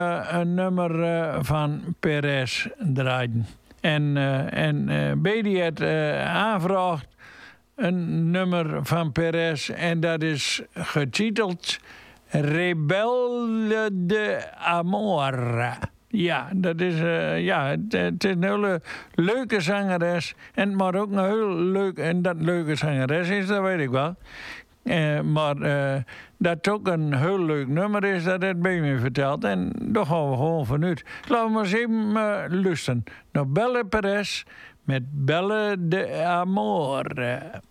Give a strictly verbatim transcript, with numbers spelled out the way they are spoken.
een nummer uh, van Perez draaien. En, uh, en uh, Bedi heeft uh, aanvraagd een nummer van Perez en dat is getiteld Rebelde de Amor. Ja, dat is, uh, ja, het, het is een hele leuke zangeres. En maar ook een heel leuk, en dat leuke zangeres is, dat weet ik wel. Uh, maar uh, dat het ook een heel leuk nummer is, dat het bij me vertelt. En daar gaan we gewoon vanuit. Laten we maar eens even uh, luisteren naar Belle Perez met Belle de Amor.